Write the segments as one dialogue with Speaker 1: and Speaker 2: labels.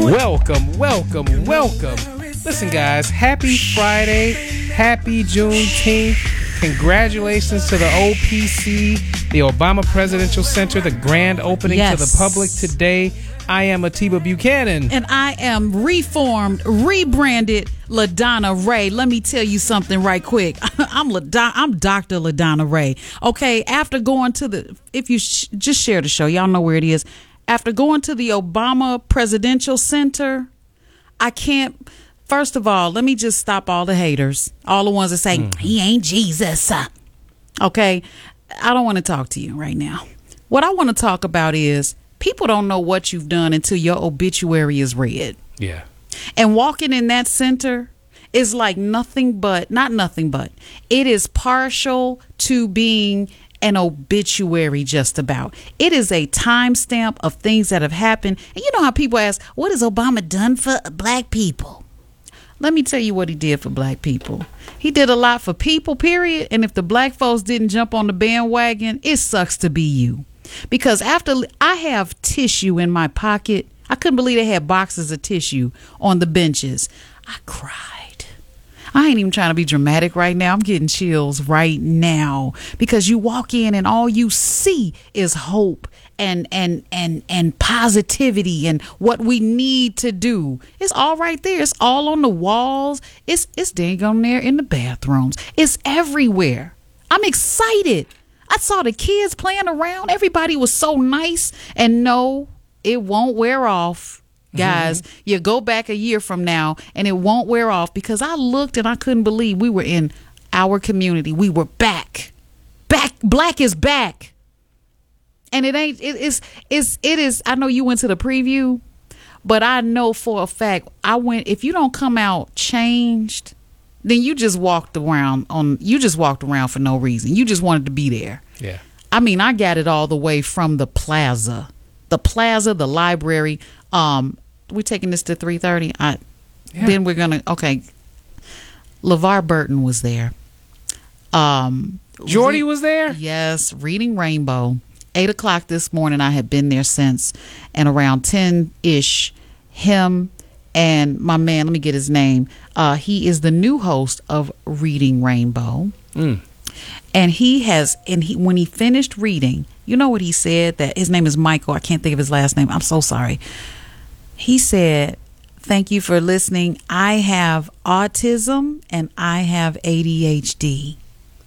Speaker 1: Welcome. Listen, guys, happy Friday, happy Juneteenth. Congratulations to the OPC, the Obama Presidential Center, the grand opening to the public today. I am Atiba Buchanan.
Speaker 2: And I am reformed, rebranded LaDonna Ray. Let me tell you something right quick. I'm Dr. LaDonna Ray. Okay, after going to if you just share the show, y'all know where it is. After going to the Obama Presidential Center, I can't. First of all, let me just stop all the haters, all the ones that say he ain't Jesus. Okay, I don't want to talk to you right now. What I want to talk about is people don't know what you've done until your obituary is read.
Speaker 1: Yeah.
Speaker 2: And walking in that center is like not nothing but, it is partial to being an obituary just about. It is a timestamp of things that have happened. And you know how people ask, what has Obama done for black people? Let me tell you what he did for black people. He did a lot for people, period. And if the black folks didn't jump on the bandwagon, it sucks to be you. Because after I have tissue in my pocket, I couldn't believe they had boxes of tissue on the benches. I cried. I ain't even trying to be dramatic right now. I'm getting chills right now because you walk in and all you see is hope and positivity and what we need to do. It's all right there. It's all on the walls. It's dang on there in the bathrooms. It's everywhere. I'm excited. I saw the kids playing around. Everybody was so nice. And no, it won't wear off. Guys, you go back a year from now and it won't wear off because I looked and I couldn't believe we were in our community. We were back. Black is back. And it is. I know you went to the preview, but I know for a fact if you don't come out changed, then you just walked around for no reason. You just wanted to be there.
Speaker 1: Yeah.
Speaker 2: I mean, I got it all the way from the plaza, the library. We're taking this to 3:30. Then we're gonna LeVar Burton was there.
Speaker 1: Jordy was there?
Speaker 2: Yes, Reading Rainbow. 8:00 this morning. I had been there since, and around 10-ish, him and my man, let me get his name. He is the new host of Reading Rainbow. And when he finished reading, you know what he said? That his name is Michael. I can't think of his last name. I'm so sorry. He said, "Thank you for listening. I have autism and I have ADHD."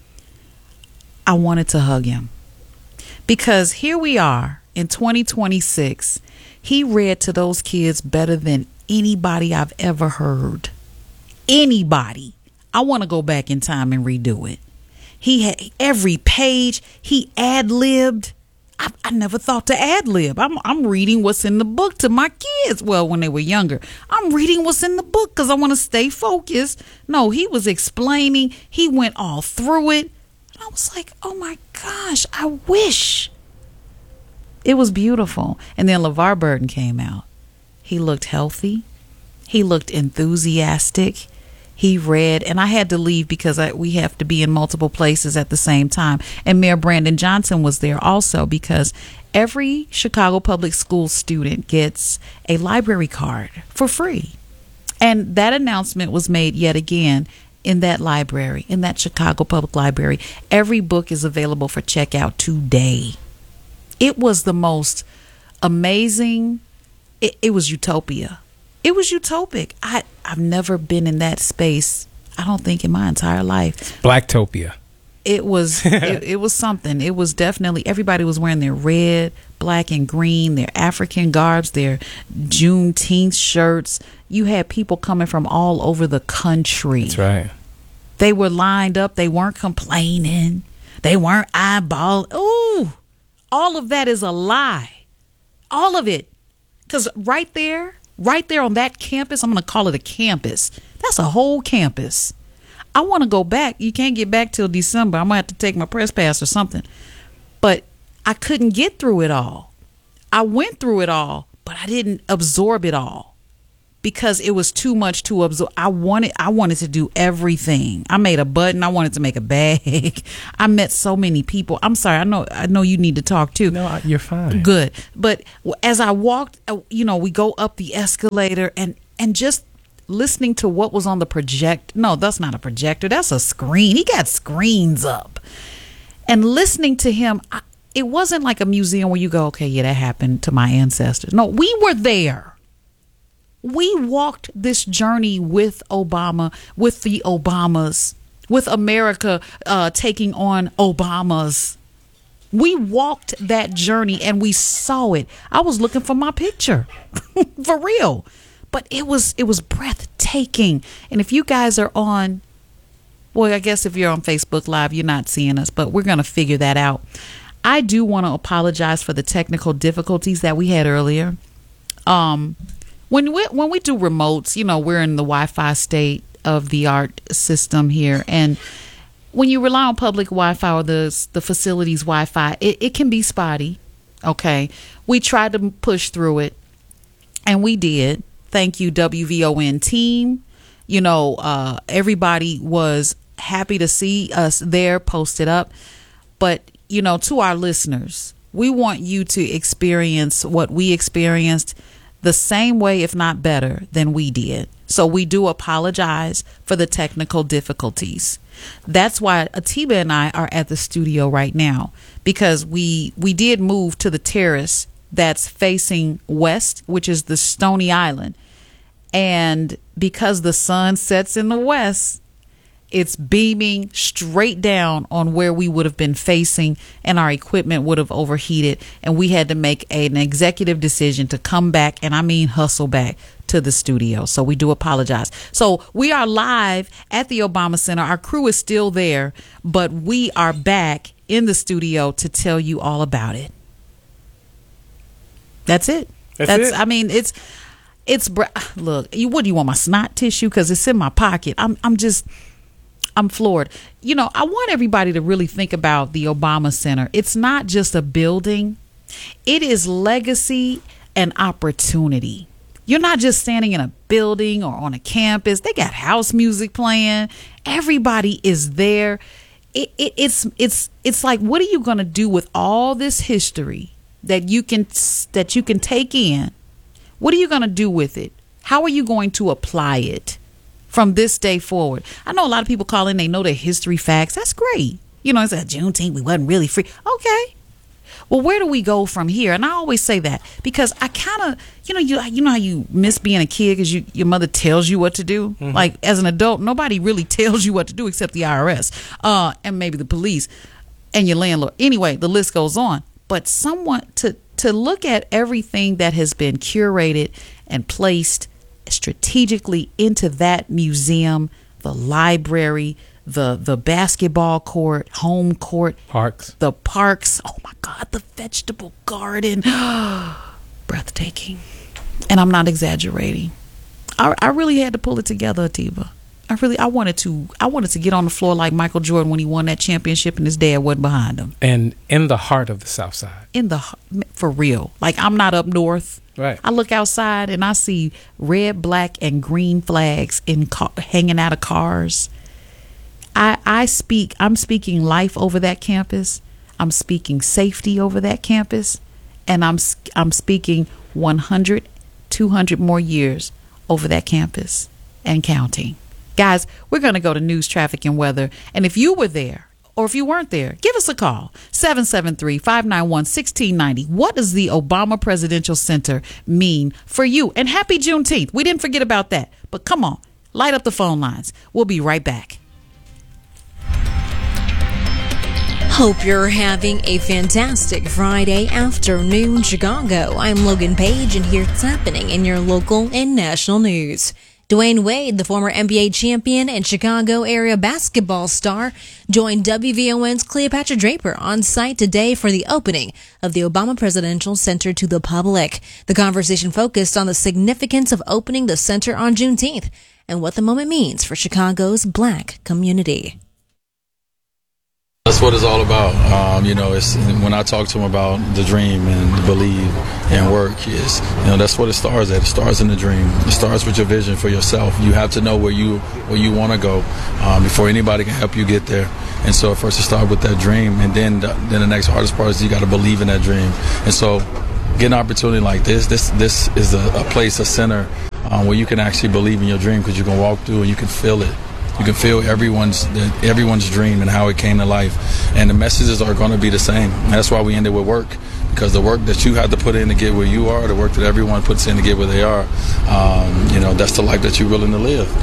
Speaker 2: I wanted to hug him because here we are in 2026. He read to those kids better than anybody I've ever heard. Anybody. I want to go back in time and redo it. He had every page. He ad-libbed. I never thought to ad-lib. I'm reading what's in the book to my kids. Well, when they were younger, I'm reading what's in the book because I want to stay focused. No, he was explaining. He went all through it. And I was like, oh my gosh, I wish. It was beautiful. And then LeVar Burton came out. He looked healthy. He looked enthusiastic. He read, and I had to leave because we have to be in multiple places at the same time. And Mayor Brandon Johnson was there also because every Chicago Public Schools student gets a library card for free. And that announcement was made yet again in that library, in that Chicago Public Library. Every book is available for checkout today. It was the most amazing. It was utopia. It was utopic. I've never been in that space, I don't think, in my entire life.
Speaker 1: Blacktopia.
Speaker 2: It was it was something. It was definitely, everybody was wearing their red, black, and green, their African garbs, their Juneteenth shirts. You had people coming from all over the country.
Speaker 1: That's right.
Speaker 2: They were lined up. They weren't complaining. They weren't eyeballing. Ooh, all of that is a lie. All of it. Because right there on that campus, I'm going to call it a campus. That's a whole campus. I want to go back. You can't get back till December. I'm going to have to take my press pass or something. But I couldn't get through it all. I went through it all, but I didn't absorb it all. because it was too much to absorb. I wanted to do everything. I made a button. I wanted to make a bag. I met so many people. I'm sorry. I know you need to talk too.
Speaker 1: No, you're fine.
Speaker 2: Good. But as I walked, we go up the escalator and just listening to what was on the project. No, that's not a projector. That's a screen. He got screens up. And listening to him, it wasn't like a museum where you go, okay, yeah, that happened to my ancestors. No, we were there. We walked this journey with Obama, with the Obamas, with America taking on Obamas. We walked that journey and we saw it. I was looking for my picture, for real. But it was breathtaking. And if you guys are on, well, I guess if you're on Facebook Live, you're not seeing us, but we're going to figure that out. I do want to apologize for the technical difficulties that we had earlier. When we do remotes, we're in the Wi-Fi state of the art system here, and when you rely on public Wi-Fi or the facility's Wi-Fi, it can be spotty. Okay, we tried to push through it, and we did. Thank you, WVON team. Everybody was happy to see us there posted up, but to our listeners, we want you to experience what we experienced the same way, if not better, than we did. So we do apologize for the technical difficulties. That's why Atiba and I are at the studio right now, because we did move to the terrace that's facing west, which is the Stony Island. And because the sun sets in the west, it's beaming straight down on where we would have been facing, and our equipment would have overheated, and we had to make an executive decision to come back, and I mean hustle back to the studio. So we do apologize. So we are live at the Obama Center. Our crew is still there, but we are back in the studio to tell you all about it. That's it.
Speaker 1: That's it.
Speaker 2: I mean, look, what do you want, my snot tissue? Because it's in my pocket. I'm floored. I want everybody to really think about the Obama Center. It's not just a building. It is legacy and opportunity. You're not just standing in a building or on a campus. They got house music playing. Everybody is there. It's like, what are you going to do with all this history that you can take in? What are you going to do with it? How are you going to apply it from this day forward? I know a lot of people call in, they know their history facts. That's great. It's at Juneteenth, we wasn't really free. Okay. Well, where do we go from here? And I always say that because I kind of, you know how you miss being a kid because your mother tells you what to do? Mm-hmm. Like, as an adult, nobody really tells you what to do except the IRS and maybe the police and your landlord. Anyway, the list goes on. But someone to look at everything that has been curated and placed strategically into that museum, the library, the basketball court, home court, the parks. Oh my God, the vegetable garden, breathtaking. And I'm not exaggerating. I really had to pull it together, Atiba. I wanted to get on the floor like Michael Jordan when he won that championship and his dad wasn't behind him.
Speaker 1: And in the heart of the South Side. For real. Like, I'm not up north.
Speaker 2: Right. I look outside and I see red, black, and green flags hanging out of cars. I'm speaking life over that campus. I'm speaking safety over that campus. And I'm speaking 100, 200 more years over that campus and counting. Guys, we're going to go to news, traffic, and weather. And if you were there, or if you weren't there, give us a call. 773-591-1690. What does the Obama Presidential Center mean for you? And happy Juneteenth. We didn't forget about that. But come on, light up the phone lines. We'll be right back.
Speaker 3: Hope you're having a fantastic Friday afternoon, Chicago. I'm Logan Page, and here's what's happening in your local and national news. Dwayne Wade, the former NBA champion and Chicago area basketball star, joined WVON's Cleopatra Draper on site today for the opening of the Obama Presidential Center to the public. The conversation focused on the significance of opening the center on Juneteenth and what the moment means for Chicago's Black community.
Speaker 4: That's what it's all about. It's when I talk to them about the dream and believe and work, that's what it starts at. It starts in the dream. It starts with your vision for yourself. You have to know where you want to go before anybody can help you get there. And so first it starts with that dream, and then the next hardest part is you got to believe in that dream. And so getting an opportunity like this is a place, a center where you can actually believe in your dream, because you can walk through and you can feel it. You can feel everyone's dream and how it came to life. And the messages are going to be the same. And that's why we ended with work, because the work that you have to put in to get where you are, the work that everyone puts in to get where they are, that's the life that you're willing to live.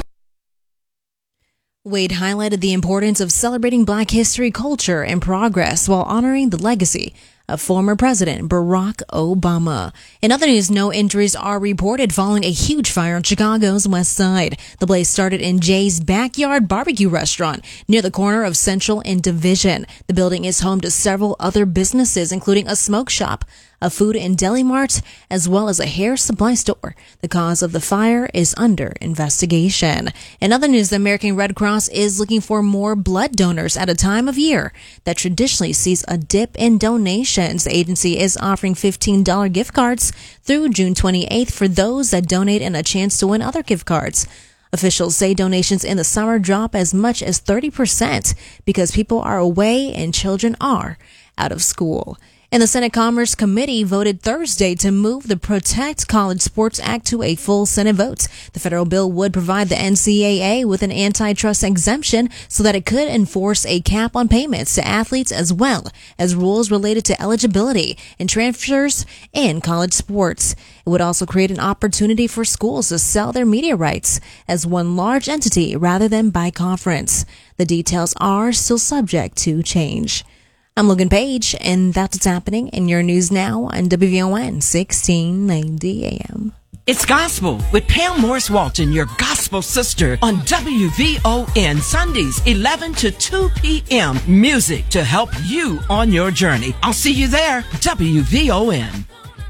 Speaker 3: Wade highlighted the importance of celebrating Black history, culture, and progress while honoring the legacy of former President Barack Obama. In other news, no injuries are reported following a huge fire on Chicago's West Side. The blaze started in Jay's Backyard Barbecue Restaurant near the corner of Central and Division. The building is home to several other businesses, including a smoke shop, a food and deli mart, as well as a hair supply store. The cause of the fire is under investigation. In other news, the American Red Cross is looking for more blood donors at a time of year that traditionally sees a dip in donations. The agency is offering $15 gift cards through June 28th for those that donate, and a chance to win other gift cards. Officials say donations in the summer drop as much as 30% because people are away and children are out of school. And the Senate Commerce Committee voted Thursday to move the Protect College Sports Act to a full Senate vote. The federal bill would provide the NCAA with an antitrust exemption so that it could enforce a cap on payments to athletes, as well as rules related to eligibility and transfers in college sports. It would also create an opportunity for schools to sell their media rights as one large entity rather than by conference. The details are still subject to change. I'm Logan Page, and that's what's happening in your news now on WVON 1690 AM.
Speaker 5: It's Gospel with Pam Morris Walton, your gospel sister, on WVON Sundays, 11 to 2 p.m. Music to help you on your journey. I'll see you there, WVON.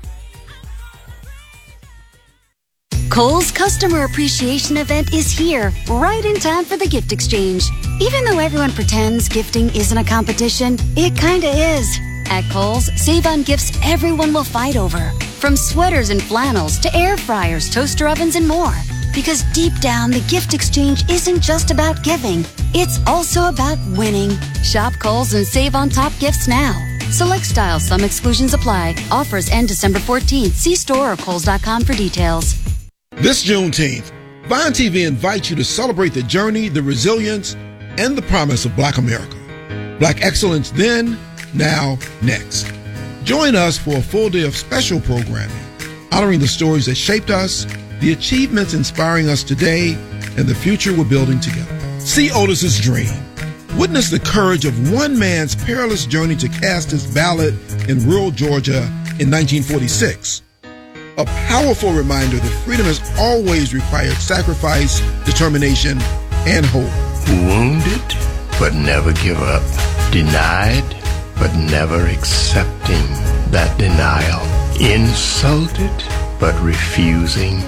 Speaker 6: Kohl's Customer Appreciation Event is here, right in time for the gift exchange. Even though everyone pretends gifting isn't a competition, it kinda is. At Kohl's, save on gifts everyone will fight over. From sweaters and flannels to air fryers, toaster ovens, and more. Because deep down, the gift exchange isn't just about giving. It's also about winning. Shop Kohl's and save on top gifts now. Select styles, some exclusions apply. Offers end December 14th. See store or Kohls.com for details.
Speaker 7: This Juneteenth, Vine TV invites you to celebrate the journey, the resilience, and the promise of Black America. Black excellence then, now, next. Join us for a full day of special programming, honoring the stories that shaped us, the achievements inspiring us today, and the future we're building together. See Otis's dream. Witness the courage of one man's perilous journey to cast his ballot in rural Georgia in 1946. A powerful reminder that freedom has always required sacrifice, determination, and hope.
Speaker 8: Wounded, but never give up. Denied, but never accepting that denial. Insulted, but refusing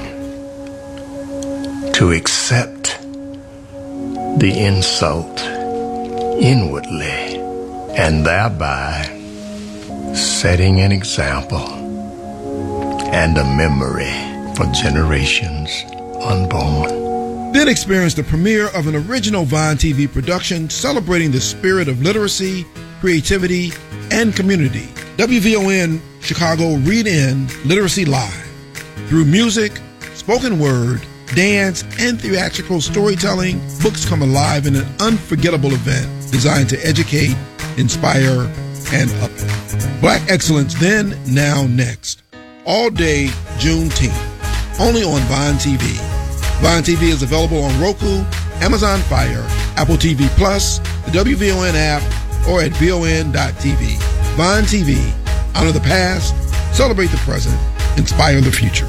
Speaker 8: to accept the insult inwardly, and thereby setting an example and a memory for generations unborn.
Speaker 7: Then experience the premiere of an original Vine TV production celebrating the spirit of literacy, creativity, and community. WVON Chicago Read In Literacy Live. Through music, spoken word, dance, and theatrical storytelling, books come alive in an unforgettable event designed to educate, inspire, and uplift. Black excellence then, now, next. All day Juneteenth, only on Vine TV. Vine TV is available on Roku, Amazon Fire, Apple TV Plus, the WVON app, or at VON.TV. Vine TV, honor the past, celebrate the present, inspire the future.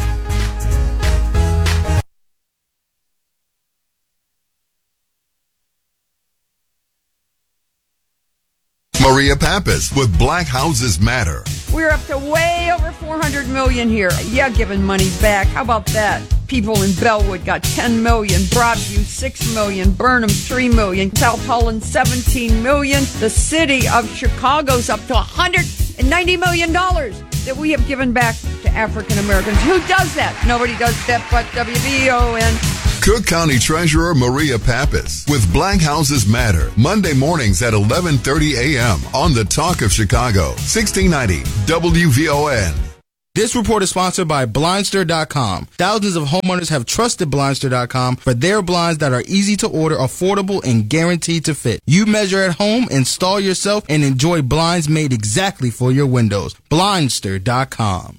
Speaker 9: Maria Pappas with Black Houses Matter.
Speaker 10: We're up to way over $400 million here. Yeah, giving money back. How about that? People in Bellwood got 10 million, Broadview 6 million, Burnham 3 million, South Holland 17 million. The city of Chicago's up to $190 million that we have given back to African Americans. Who does that? Nobody does that but WVON.
Speaker 9: Cook County Treasurer Maria Pappas with Black Houses Matter, Monday mornings at 11:30 a.m. on the Talk of Chicago, 1690 WVON.
Speaker 11: This report is sponsored by Blindster.com. Thousands of homeowners have trusted Blindster.com for their blinds that are easy to order, affordable, and guaranteed to fit. You measure at home, install yourself, and enjoy blinds made exactly for your windows. Blindster.com.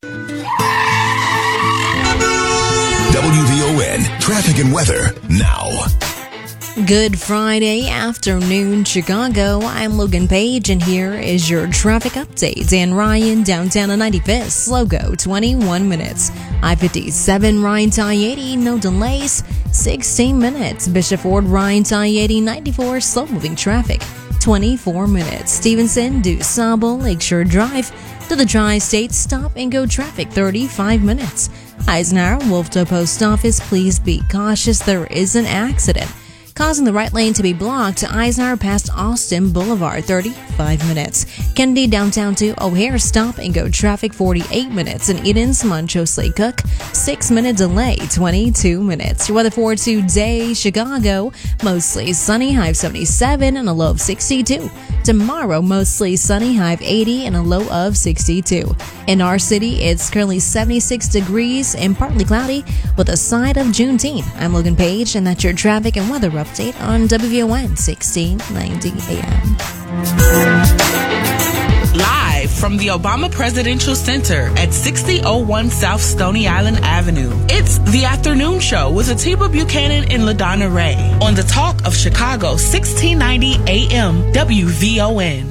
Speaker 12: WVON traffic and weather now.
Speaker 3: Good Friday afternoon, Chicago. I'm Logan Page, and here is your traffic update. Dan Ryan, downtown on 95th, slow go, 21 minutes. I-57, Ryan to I-80, no delays, 16 minutes. Bishop Ford, Ryan to I-80, 94, slow-moving traffic, 24 minutes. Stevenson, DuSable, Lakeshore Drive, to the Tri-State, stop-and-go traffic, 35 minutes. Eisenhower, Wolftown Post Office, please be cautious, there is an accident causing the right lane to be blocked. Eisenhower past Austin Boulevard, 35 minutes. Kennedy downtown to O'Hare, stop and go traffic, 48 minutes. And Eden's Moncho Slay Cook, 6-minute delay, 22 minutes. Your weather for today, Chicago, mostly sunny, high of 77 and a low of 62. Tomorrow, mostly sunny, high of 80 and a low of 62. In our city, it's currently 76 degrees and partly cloudy with a side of Juneteenth. I'm Logan Page, and that's your traffic and weather update on WVON 1690 AM.
Speaker 13: Live from the Obama Presidential Center at 6001 South Stony Island Avenue. It's The Afternoon Show with Atiba Buchanan and LaDonna Ray on the Talk of Chicago 1690 AM WVON.